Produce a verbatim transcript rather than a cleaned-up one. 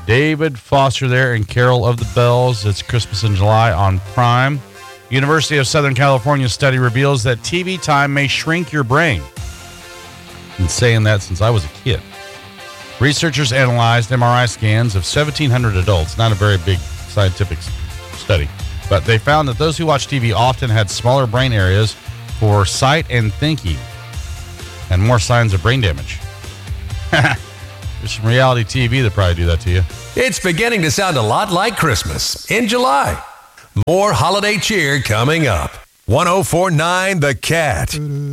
David Foster there and Carol of the Bells. It's Christmas in July on Prime. University of Southern California study reveals that T V time may shrink your brain. Been saying that since I was a kid. Researchers analyzed M R I scans of seventeen hundred adults. Not a very big scientific study. But they found that those who watch T V often had smaller brain areas for sight and thinking and more signs of brain damage. There's some reality T V that probably do that to you. It's beginning to sound a lot like Christmas in July. More holiday cheer coming up. one oh four point nine The Cat.